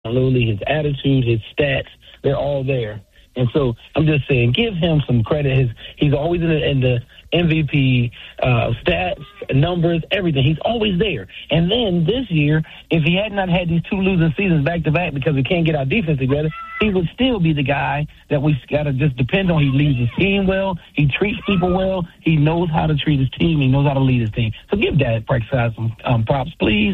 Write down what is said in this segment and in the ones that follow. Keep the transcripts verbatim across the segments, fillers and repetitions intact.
Absolutely, his attitude, his stats, they're all there. And so I'm just saying, give him some credit. His, he's always in the, in the M V P uh, stats, numbers, everything. He's always there. And then this year, if he had not had these two losing seasons back-to-back because we can't get our defense together, he would still be the guy that we got to just depend on. He leads his team well. He treats people well. He knows how to treat his team. He knows how to lead his team. So give Dak Prescott some um, props, please.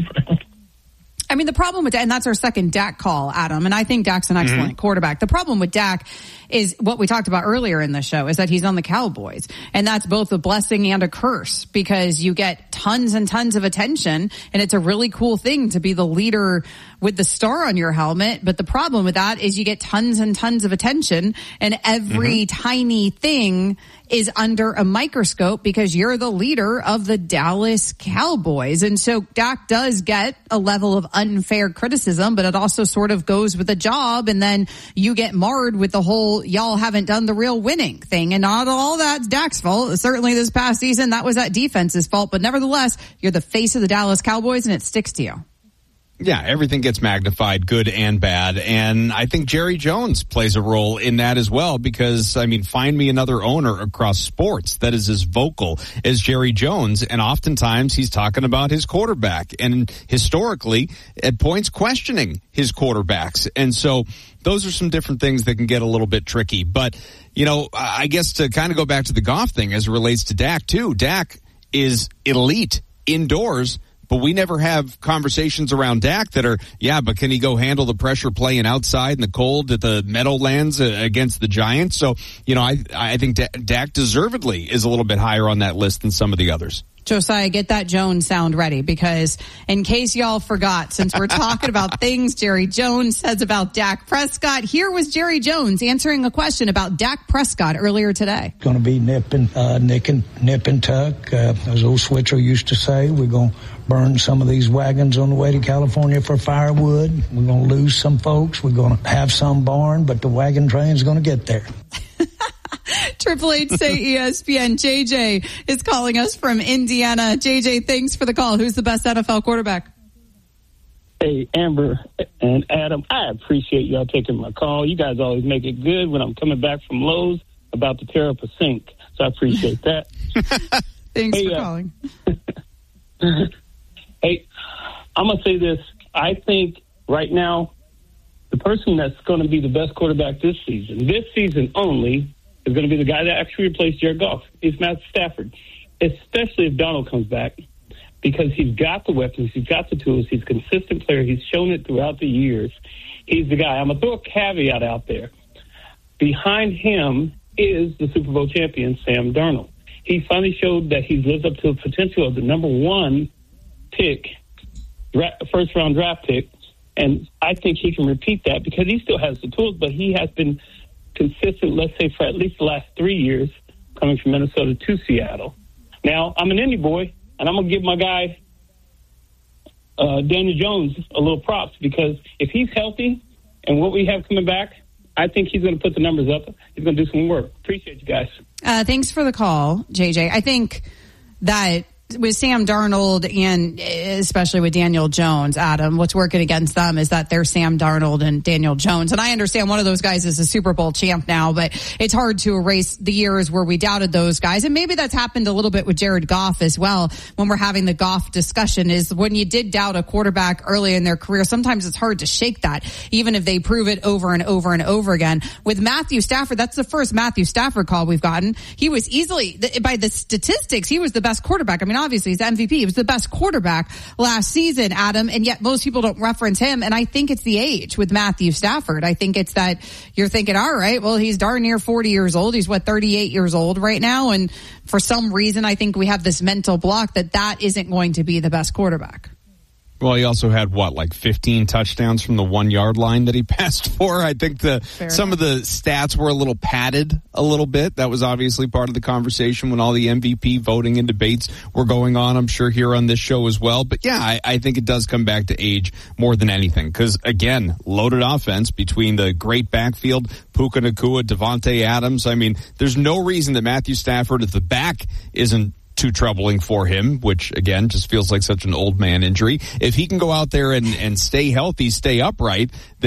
I mean, the problem with Dak, and that's our second Dak call, Adam, and I think Dak's an excellent mm-hmm. quarterback. The problem with Dak is what we talked about earlier in the show, is that he's on the Cowboys. And that's both a blessing and a curse, because you get tons and tons of attention, and it's a really cool thing to be the leader with the star on your helmet. But the problem with that is you get tons and tons of attention, and every mm-hmm. tiny thing is under a microscope because you're the leader of the Dallas Cowboys. And so Dak does get a level of unfair criticism, but it also sort of goes with the job, and then you get marred with the whole y'all haven't done the real winning thing. And not all that's Dak's fault. Certainly this past season, that was that defense's fault. But nevertheless, you're the face of the Dallas Cowboys, and it sticks to you. Yeah, everything gets magnified, good and bad. And I think Jerry Jones plays a role in that as well, because, I mean, find me another owner across sports that is as vocal as Jerry Jones. And oftentimes he's talking about his quarterback, and historically at points questioning his quarterbacks. And so those are some different things that can get a little bit tricky. But, you know, I guess to kind of go back to the Goff thing as it relates to Dak too, Dak is elite indoors. But we never have conversations around Dak that are, yeah, but can he go handle the pressure playing outside in the cold at the Meadowlands against the Giants? So, you know, I I think Dak deservedly is a little bit higher on that list than some of the others. Josiah, get that Jones sound ready, because in case y'all forgot, since we're talking about things Jerry Jones says about Dak Prescott, here was Jerry Jones answering a question about Dak Prescott earlier today. Going to be nip and, uh, nick and, nip and tuck, uh, as old Switzer used to say. We're going to burn some of these wagons on the way to California for firewood. We're going to lose some folks. We're going to have some barn, but the wagon train's going to get there. Triple H say E S P N. J J is calling us from Indiana. J J, thanks for the call. Who's the best N F L quarterback? Hey, Amber and Adam, I appreciate y'all taking my call. You guys always make it good when I'm coming back from Lowe's about to tear up a sink. So I appreciate that. Thanks hey, for uh, calling. Hey, I'm going to say this. I think right now, the person that's going to be the best quarterback this season, this season only, is going to be the guy that actually replaced Jared Goff. It's Matt Stafford, especially if Donald comes back, because he's got the weapons, he's got the tools, he's a consistent player, he's shown it throughout the years. He's the guy. I'm going to throw a caveat out there. Behind him is the Super Bowl champion, Sam Darnold. He finally showed that he's lived up to the potential of the number one pick, first-round draft pick, and I think he can repeat that because he still has the tools, but he has been consistent, let's say, for at least the last three years, coming from Minnesota to Seattle. Now, I'm an Indy boy, and I'm going to give my guy, uh, Daniel Jones, a little props, because if he's healthy and what we have coming back, I think he's going to put the numbers up. He's going to do some work. Appreciate you guys. Uh, thanks for the call, J J. I think that with Sam Darnold and especially with Daniel Jones, Adam, what's working against them is that they're Sam Darnold and Daniel Jones. And I understand one of those guys is a Super Bowl champ now, but it's hard to erase the years where we doubted those guys. And maybe that's happened a little bit with Jared Goff as well. When we're having the Goff discussion, is when you did doubt a quarterback early in their career, sometimes it's hard to shake that, even if they prove it over and over and over again. With Matthew Stafford, that's the first Matthew Stafford call we've gotten. He was easily, by the statistics, he was the best quarterback. I mean, obviously he's M V P. He was the best quarterback last season, Adam, and yet most people don't reference him. And I think it's the age with Matthew Stafford. I think it's that you're thinking, all right, well, he's darn near forty years old. He's what, thirty-eight years old right now. And for some reason, I think we have this mental block that that isn't going to be the best quarterback. Well, he also had, what, like fifteen touchdowns from the one-yard line that he passed for? I think the Fair some enough. of the stats were a little padded a little bit. That was obviously part of the conversation when all the M V P voting and debates were going on, I'm sure, here on this show as well. But, yeah, I, I think it does come back to age more than anything. Because, again, loaded offense between the great backfield, Puka Nacua, Devontae Adams. I mean, there's no reason that Matthew Stafford at the back isn't too troubling for him, which again just feels like such an old man injury. If he can go out there and, and stay healthy, stay upright,